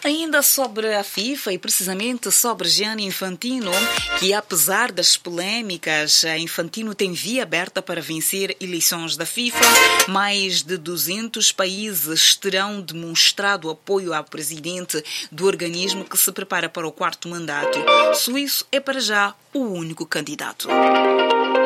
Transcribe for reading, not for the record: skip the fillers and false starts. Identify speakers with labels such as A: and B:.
A: Ainda sobre a FIFA e precisamente sobre Gianni Infantino, que apesar das polémicas, Infantino tem via aberta para vencer eleições da FIFA. Mais de 200 países terão demonstrado apoio ao presidente do organismo que se prepara para o quarto mandato. Suíço é para já o único candidato.